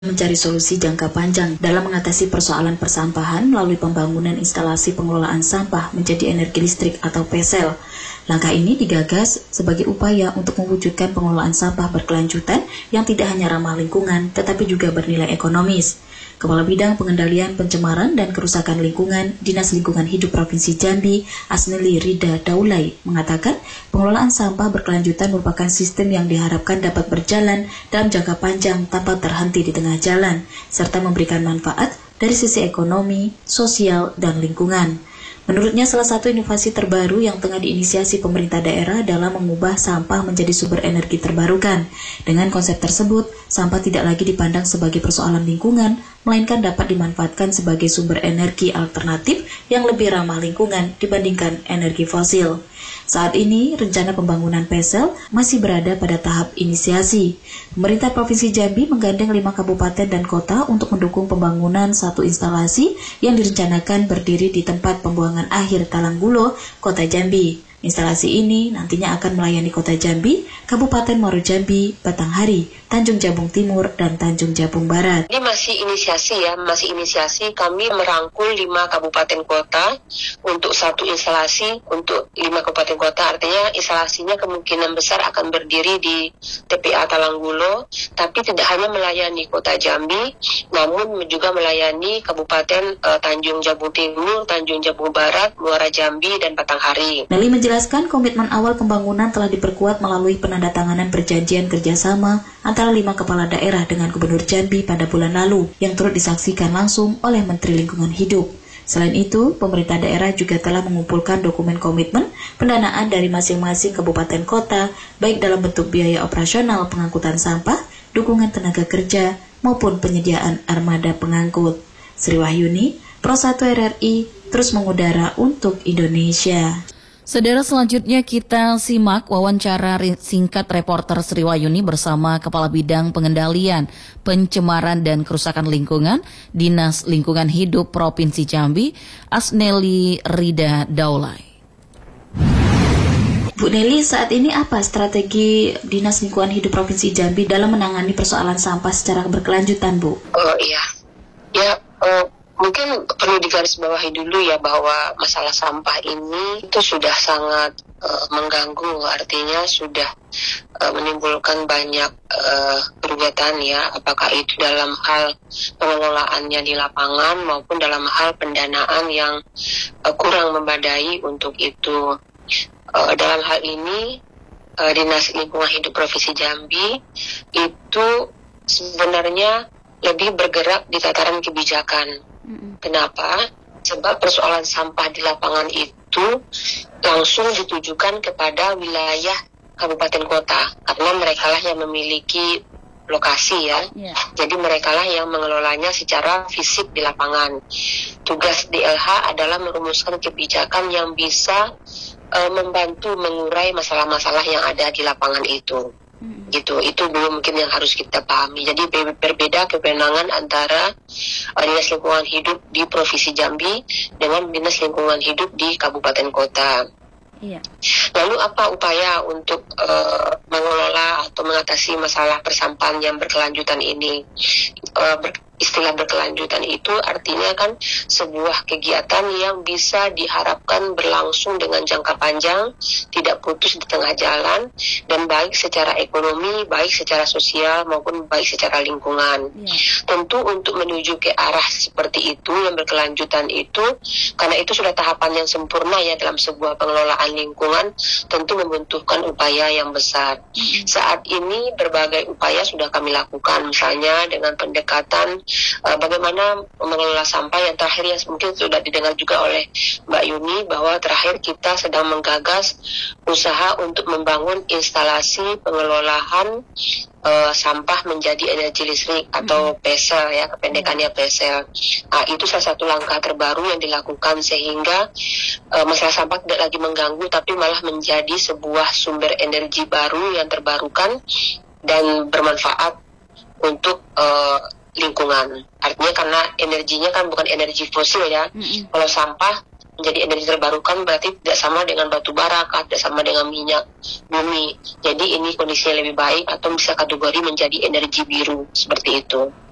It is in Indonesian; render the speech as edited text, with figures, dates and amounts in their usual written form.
mencari solusi jangka panjang dalam mengatasi persoalan persampahan melalui pembangunan instalasi pengelolaan sampah menjadi energi listrik atau PSL. Langkah ini digagas sebagai upaya untuk mewujudkan pengelolaan sampah berkelanjutan yang tidak hanya ramah lingkungan tetapi juga bernilai ekonomis. Kepala Bidang Pengendalian Pencemaran dan Kerusakan Lingkungan Dinas Lingkungan Hidup Provinsi Jambi, Asneli Rida Daulay, mengatakan pengelolaan sampah berkelanjutan merupakan sistem yang diharapkan dapat berjalan dalam jangka panjang tanpa terhenti di tengah jalan, serta memberikan manfaat dari sisi ekonomi, sosial, dan lingkungan. Menurutnya, salah satu inovasi terbaru yang tengah diinisiasi pemerintah daerah adalah mengubah sampah menjadi sumber energi terbarukan. Dengan konsep tersebut, sampah tidak lagi dipandang sebagai persoalan lingkungan, melainkan dapat dimanfaatkan sebagai sumber energi alternatif yang lebih ramah lingkungan dibandingkan energi fosil. Saat ini, rencana pembangunan PSL masih berada pada tahap inisiasi. Pemerintah Provinsi Jambi menggandeng 5 kabupaten dan kota untuk mendukung pembangunan satu instalasi yang direncanakan berdiri di tempat pembuangan akhir Talanggulo, Kota Jambi. Instalasi ini nantinya akan melayani Kota Jambi, Kabupaten Muaro Jambi, Batanghari, Tanjung Jabung Timur, dan Tanjung Jabung Barat. Ini masih inisiasi kami merangkul 5 kabupaten kota untuk satu instalasi untuk 5 kabupaten kota, artinya instalasinya kemungkinan besar akan berdiri di TPA Talanggulo, tapi tidak hanya melayani Kota Jambi, namun juga melayani Kabupaten Tanjung Jabung Timur, Tanjung Jabung Barat, Muara Jambi, dan Batanghari. Nelly menjelaskan komitmen awal pembangunan telah diperkuat melalui penandatanganan perjanjian kerjasama antara 5 kepala daerah dengan Gubernur Jambi pada bulan lalu yang turut disaksikan langsung oleh Menteri Lingkungan Hidup. Selain itu, pemerintah daerah juga telah mengumpulkan dokumen komitmen pendanaan dari masing-masing kabupaten kota, baik dalam bentuk biaya operasional pengangkutan sampah, dukungan tenaga kerja, maupun penyediaan armada pengangkut. Sri Wahyuni, Pro 1 RRI, terus mengudara untuk Indonesia. Saudara, selanjutnya kita simak wawancara singkat reporter Sri Wahyuni bersama Kepala Bidang Pengendalian Pencemaran dan Kerusakan Lingkungan Dinas Lingkungan Hidup Provinsi Jambi, Asneli Rida Daulay. Bu Nelly, saat ini apa strategi Dinas Lingkungan Hidup Provinsi Jambi dalam menangani persoalan sampah secara berkelanjutan, Bu? Mungkin perlu digarisbawahi dulu ya bahwa masalah sampah ini itu sudah sangat mengganggu, artinya sudah menimbulkan banyak kerugian ya, apakah itu dalam hal pengelolaannya di lapangan maupun dalam hal pendanaan yang kurang memadai untuk itu. Dalam hal ini Dinas Lingkungan Hidup Provinsi Jambi itu sebenarnya lebih bergerak di tataran kebijakan. Kenapa? Sebab persoalan sampah di lapangan itu langsung ditujukan kepada wilayah kabupaten kota, karena merekalah yang memiliki lokasi ya. Jadi merekalah yang mengelolanya secara fisik di lapangan. Tugas DLH adalah merumuskan kebijakan yang bisa membantu mengurai masalah-masalah yang ada di lapangan itu. Itu dulu mungkin yang harus kita pahami. Jadi berbeda kewenangan antara Dinas Lingkungan Hidup di Provinsi Jambi dengan Dinas Lingkungan Hidup di kabupaten kota. Lalu apa upaya untuk mengelola atau mengatasi masalah persampahan yang berkelanjutan ini? Istilah berkelanjutan itu artinya kan sebuah kegiatan yang bisa diharapkan berlangsung dengan jangka panjang, tidak putus di tengah jalan, dan baik secara ekonomi, baik secara sosial maupun baik secara lingkungan. Tentu untuk menuju ke arah seperti itu yang berkelanjutan itu, karena itu sudah tahapan yang sempurna ya dalam sebuah pengelolaan lingkungan, tentu membutuhkan upaya yang besar. Saat ini berbagai upaya sudah kami lakukan, misalnya dengan pendekatan bagaimana mengelola sampah yang terakhir yang mungkin sudah didengar juga oleh Mbak Yuni, bahwa terakhir kita sedang menggagas usaha untuk membangun instalasi pengelolaan sampah menjadi energi listrik atau PSL ya, kependekannya PSL. Itu salah satu langkah terbaru yang dilakukan sehingga masalah sampah tidak lagi mengganggu tapi malah menjadi sebuah sumber energi baru yang terbarukan dan bermanfaat untuk lingkungan. Artinya karena energinya kan bukan energi fosil ya. Kalau sampah menjadi energi terbarukan berarti tidak sama dengan batu bara, tidak sama dengan minyak bumi. Jadi ini kondisinya lebih baik atau bisa kategori menjadi energi biru seperti itu.